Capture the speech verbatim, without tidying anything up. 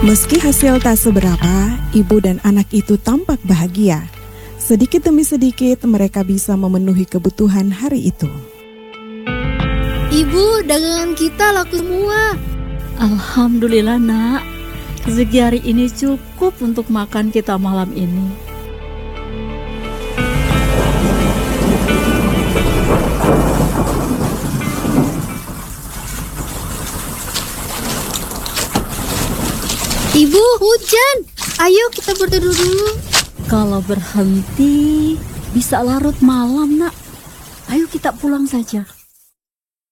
Meski hasil tak seberapa, ibu dan anak itu tampak bahagia. Sedikit demi sedikit mereka bisa memenuhi kebutuhan hari itu. Ibu, dagangan kita laku semua. Alhamdulillah nak, rezeki hari ini cukup untuk makan kita malam ini. Ibu, hujan. Ayo kita berteduh dulu. Kalau berhenti bisa larut malam nak. Ayo kita pulang saja.